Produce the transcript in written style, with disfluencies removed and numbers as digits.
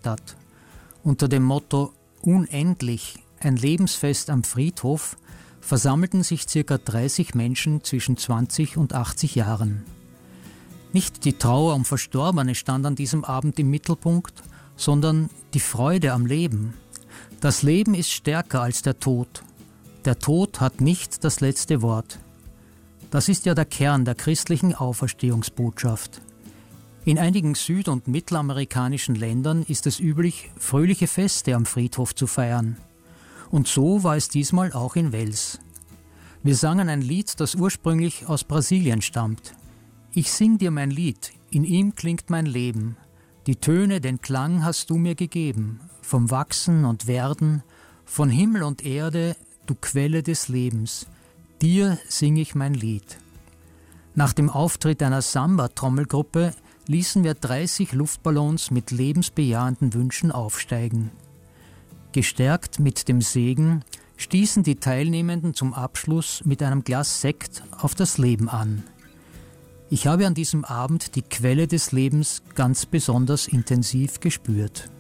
Stadt. Unter dem Motto »Unendlich, ein Lebensfest am Friedhof« versammelten sich ca. 30 Menschen zwischen 20 und 80 Jahren. Nicht die Trauer um Verstorbene stand an diesem Abend im Mittelpunkt, sondern die Freude am Leben. Das Leben ist stärker als der Tod. Der Tod hat nicht das letzte Wort. Das ist ja der Kern der christlichen Auferstehungsbotschaft. In einigen süd- und mittelamerikanischen Ländern ist es üblich, fröhliche Feste am Friedhof zu feiern. Und so war es diesmal auch in Wels. Wir sangen ein Lied, das ursprünglich aus Brasilien stammt. Ich sing dir mein Lied, in ihm klingt mein Leben. Die Töne, den Klang hast du mir gegeben. Vom Wachsen und Werden, von Himmel und Erde, du Quelle des Lebens. Dir sing ich mein Lied. Nach dem Auftritt einer Samba-Trommelgruppe ließen wir 30 Luftballons mit lebensbejahenden Wünschen aufsteigen. Gestärkt mit dem Segen stießen die Teilnehmenden zum Abschluss mit einem Glas Sekt auf das Leben an. Ich habe an diesem Abend die Quelle des Lebens ganz besonders intensiv gespürt.